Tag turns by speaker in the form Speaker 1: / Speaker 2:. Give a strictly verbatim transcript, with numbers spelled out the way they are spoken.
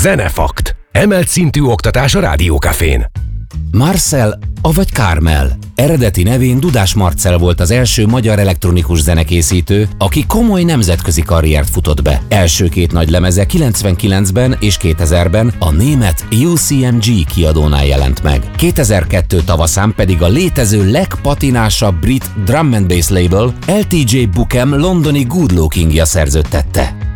Speaker 1: Zenefakt. Emelt szintű oktatás a Rádiókafén.
Speaker 2: Marcel, avagy Kármel. Eredeti nevén Dudás Marcel volt az első magyar elektronikus zenekészítő, aki komoly nemzetközi karriert futott be. Első két nagy lemeze kilencvenkilencben és kétezerben a német U C M G kiadónál jelent meg. kétezer-kettő tavaszán pedig a létező legpatinásabb brit drum and bass label L T J Bukem londoni Good Lookingja szerződtette.